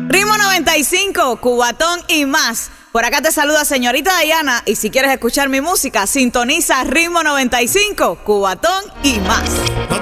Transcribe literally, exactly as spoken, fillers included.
Ritmo noventa y cinco, Cubatón y más. Por acá te saluda señorita Diana y si quieres escuchar mi música, sintoniza Ritmo noventa y cinco, Cubatón y más.